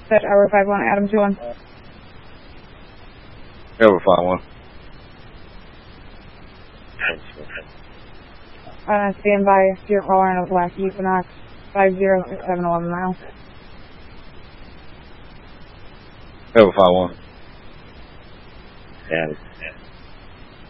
Dispatch Hour 51, Adam 21. Hour 51. Stand by, Stuart Waller and a Black Equinox, 506711 miles. Hour 51. And